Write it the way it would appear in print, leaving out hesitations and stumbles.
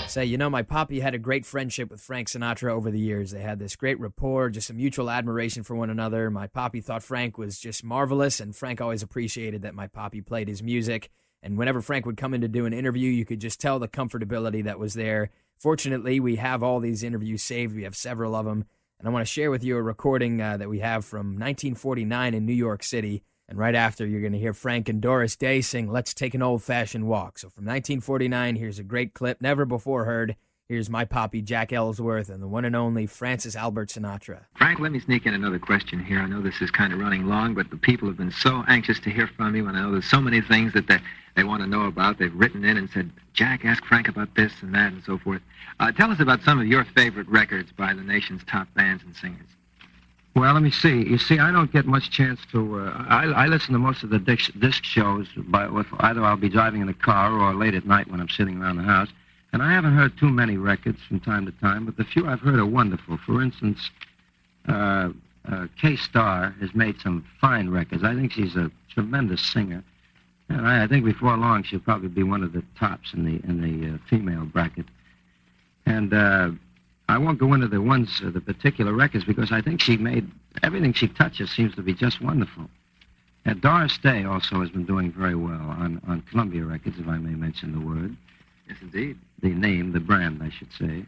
Say, my poppy had a great friendship with Frank Sinatra over the years. They had this great rapport, just a mutual admiration for one another. My poppy thought Frank was just marvelous, and Frank always appreciated that my poppy played his music. And whenever Frank would come in to do an interview, you could just tell the comfortability that was there. Fortunately, we have all these interviews saved. We have several of them. And I want to share with you a recording that we have from 1949 in New York City. And right after, you're going to hear Frank and Doris Day sing Let's Take an Old-Fashioned Walk. So from 1949, here's a great clip, never before heard. Here's my poppy, Jack Ellsworth, and the one and only Francis Albert Sinatra. Frank, let me sneak in another question here. I know this is kind of running long, but the people have been so anxious to hear from you, and I know there's so many things that they want to know about. They've written in and said, Jack, ask Frank about this and that and so forth. Tell us about some of your favorite records by the nation's top bands and singers. Well, let me see. You see, I don't get much chance to... I listen to most of the disc shows. Either I'll be driving in the car or late at night when I'm sitting around the house. And I haven't heard too many records from time to time, but the few I've heard are wonderful. For instance, Kay Starr has made some fine records. I think she's a tremendous singer. And I think before long she'll probably be one of the tops in the female bracket. And... I won't go into the particular records because I think she made everything she touches seems to be just wonderful. And Doris Day also has been doing very well on Columbia Records, if I may mention the word. Yes, indeed. The name, the brand, I should say.